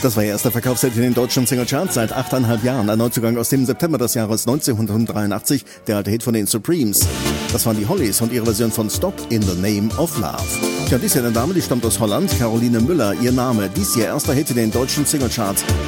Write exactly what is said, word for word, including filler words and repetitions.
Das war ihr erster Verkaufshit in den deutschen Singlecharts seit achteinhalb Jahren. Ein Neuzugang aus dem September des Jahres neunzehnhundertdreiundachtzig, der alte Hit von den Supremes. Das waren die Hollies und ihre Version von Stop in the Name of Love. Ja, dies ist eine Dame, die stammt aus Holland, Caroline Müller, ihr Name. Dies ihr erster Hit in den deutschen Singlecharts.